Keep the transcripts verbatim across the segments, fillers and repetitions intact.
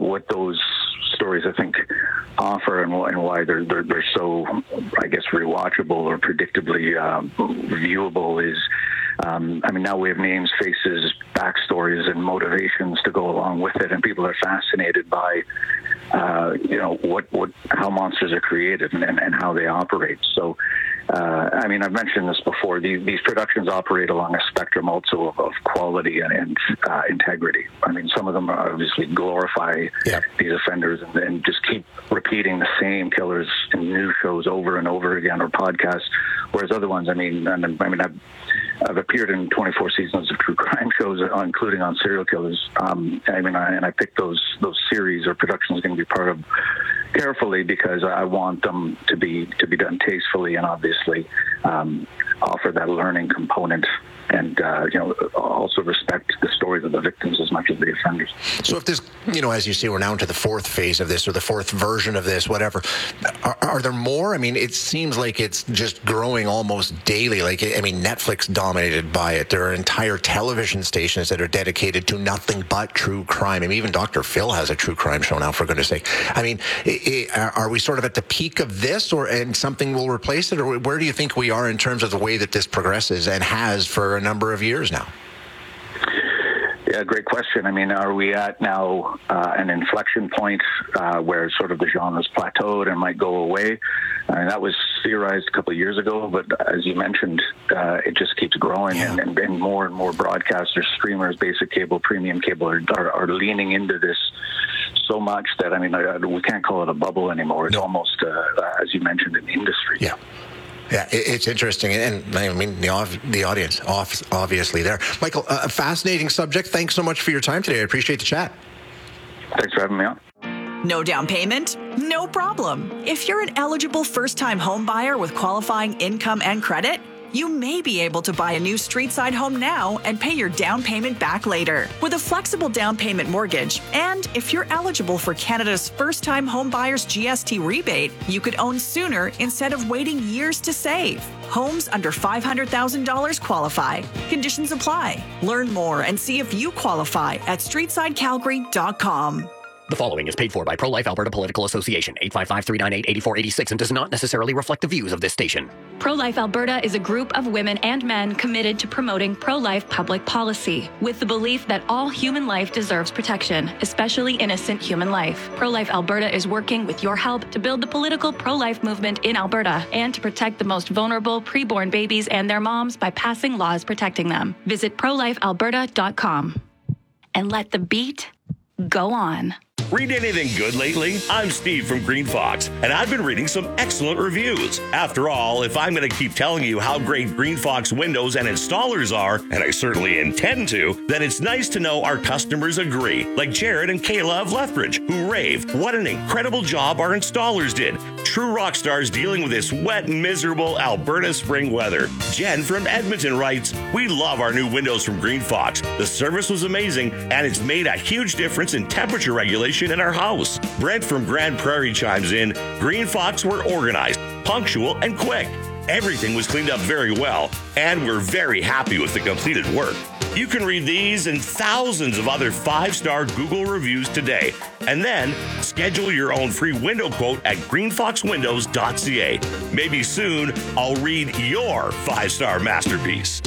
what those stories, I think, offer and, and why they're, they're they're so, I guess, rewatchable or predictably um, viewable is, um, I mean, now we have names, faces, backstories, and motivations to go along with it, and people are fascinated by, uh, you know, what, what how monsters are created and, and, and how they operate. So, uh, I mean, I've mentioned this before. These, these productions operate along a spectrum also of, of quality and, and uh, integrity. I mean, some of them obviously glorify yeah. these offenders and, and just keep repeating the same killers in new shows over and over again, or podcasts. Whereas other ones, I mean, and, I mean, I've, I've appeared in twenty-four seasons of true crime shows, including on serial killers. Um, I mean, I, and I picked those those series or productions going to be part of carefully because I want them to be to be done tastefully and obviously um, offer that learning component, and uh, you know, also respect the stories of the victims as much as the offenders. So if this, you know, as you see, we're now into the fourth phase of this, or the fourth version of this, whatever, are, are there more? I mean, it seems like it's just growing almost daily. Like, I mean, Netflix dominated by it. There are entire television stations that are dedicated to nothing but true crime. I mean, even Doctor Phil has a true crime show now, for goodness sake. I mean, it, it, are we sort of at the peak of this, or and something will replace it, or where do you think we are in terms of the way that this progresses and has for a number of years now? Yeah, great question. I mean, are we at now uh, an inflection point uh, where sort of the genre's plateaued and might go away? I mean, that was theorized a couple of years ago, but as you mentioned, uh, it just keeps growing, yeah. and, and more and more broadcasters, streamers, basic cable, premium cable are, are, are leaning into this so much that, I mean, I, we can't call it a bubble anymore. It's no. almost, uh, as you mentioned, an industry. Yeah. Yeah, it's interesting, and I mean, the, the audience, obviously there. Michael, a fascinating subject. Thanks so much for your time today. I appreciate the chat. Thanks for having me on. No down payment? No problem. If you're an eligible first-time home buyer with qualifying income and credit, you may be able to buy a new street-side home now and pay your down payment back later with a flexible down payment mortgage. And if you're eligible for Canada's first-time home buyers G S T rebate, you could own sooner instead of waiting years to save. Homes under five hundred thousand dollars qualify. Conditions apply. Learn more and see if you qualify at street side calgary dot com. The following is paid for by Pro-Life Alberta Political Association, eight five five, three nine eight, eight four eight six, and does not necessarily reflect the views of this station. Pro-Life Alberta is a group of women and men committed to promoting pro-life public policy, with the belief that all human life deserves protection, especially innocent human life. Pro-Life Alberta is working with your help to build the political pro-life movement in Alberta and to protect the most vulnerable preborn babies and their moms by passing laws protecting them. Visit pro life alberta dot com and let the beat go on. Read anything good lately? I'm Steve from Green Fox, and I've been reading some excellent reviews. After all, if I'm going to keep telling you how great Green Fox windows and installers are, and I certainly intend to, then it's nice to know our customers agree, like Jared and Kayla of Lethbridge, who rave. What an incredible job our installers did. True rock stars dealing with this wet and miserable Alberta spring weather. Jen from Edmonton writes, we love our new windows from Green Fox. The service was amazing, and it's made a huge difference in temperature regulation in our house. Brent from Grand Prairie chimes in, Green Fox were organized, punctual, and quick. Everything was cleaned up very well, and we're very happy with the completed work. You can read these and thousands of other five-star Google reviews today, and then schedule your own free window quote at green fox windows dot c a. Maybe soon I'll read your five-star masterpiece.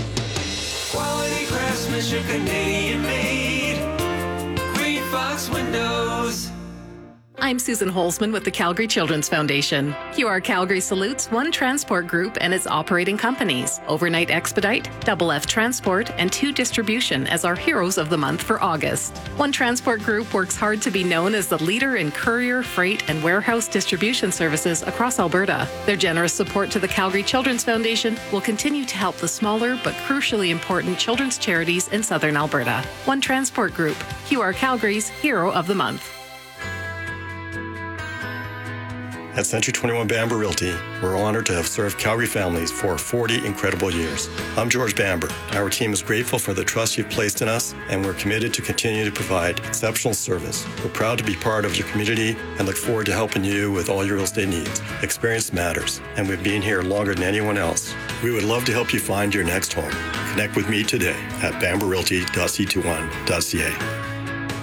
Quality craftsmanship, Canadian made. Green Fox Windows. I'm Susan Holzman with the Calgary Children's Foundation. Q R Calgary salutes One Transport Group and its operating companies, Overnight Expedite, Double F Transport, and Two Distribution as our heroes of the month for August. One Transport Group works hard to be known as the leader in courier, freight, and warehouse distribution services across Alberta. Their generous support to the Calgary Children's Foundation will continue to help the smaller but crucially important children's charities in southern Alberta. One Transport Group, Q R Calgary's Hero of the Month. At Century twenty-one Bamber Realty, we're honored to have served Calgary families for forty incredible years. I'm George Bamber. Our team is grateful for the trust you've placed in us, and we're committed to continue to provide exceptional service. We're proud to be part of your community and look forward to helping you with all your real estate needs. Experience matters, and we've been here longer than anyone else. We would love to help you find your next home. Connect with me today at bamber realty dot c twenty-one dot c a.